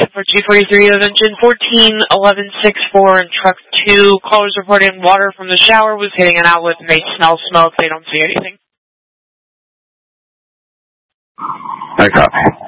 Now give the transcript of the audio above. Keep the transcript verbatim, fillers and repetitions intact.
For G forty-three of engine fourteen eleven six four and truck two, callers reporting water from the shower was hitting an outlet and they smell smoke. They don't see anything. I copy.